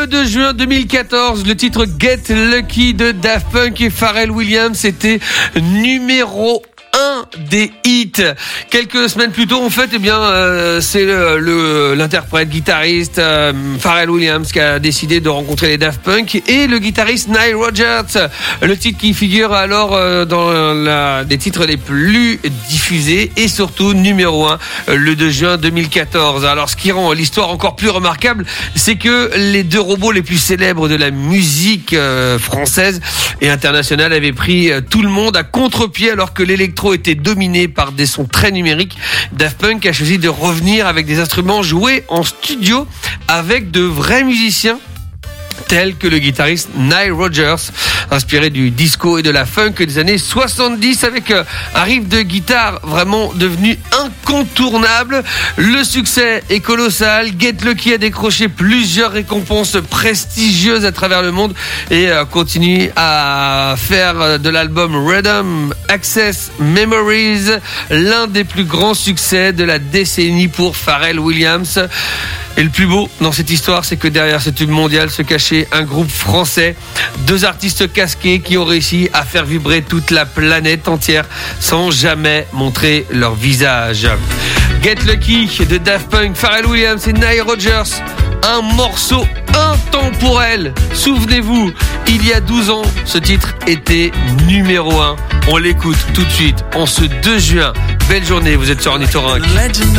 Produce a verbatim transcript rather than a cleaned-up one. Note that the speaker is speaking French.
Le deux juin deux mille quatorze, le titre Get Lucky de Daft Punk et Pharrell Williams était numéro un des hits. Quelques semaines plus tôt, en fait, eh bien, euh, c'est le, le l'interprète guitariste euh, Pharrell Williams qui a décidé de rencontrer les Daft Punk et le guitariste Nile Rodgers. Le titre qui figure alors euh, dans la des titres les plus diffusés et surtout numéro un le deux juin deux mille quatorze. Alors, ce qui rend l'histoire encore plus remarquable, c'est que les deux robots les plus célèbres de la musique euh, française et internationale avaient pris euh, tout le monde à contre-pied alors que l'électro était dominé par des sons très numériques. Daft Punk a choisi de revenir avec des instruments joués en studio avec de vrais musiciens tels que le guitariste Nile Rodgers, inspiré du disco et de la funk des années soixante-dix avec un riff de guitare vraiment devenu incontournable. Le succès est colossal. Get Lucky a décroché plusieurs récompenses prestigieuses à travers le monde et continue à faire de l'album Rhythm Access Memories l'un des plus grands succès de la décennie pour Pharrell Williams. Et le plus beau dans cette histoire, c'est que derrière ce tube mondial se cachait un groupe français, deux artistes casqués qui ont réussi à faire vibrer toute la planète entière sans jamais montrer leur visage. Get Lucky de Daft Punk, Pharrell Williams et Nile Rodgers, un morceau intemporel. Souvenez-vous, il y a douze ans, ce titre était numéro un. On l'écoute tout de suite en ce deux juin. Belle journée, vous êtes sur Ornithorynque.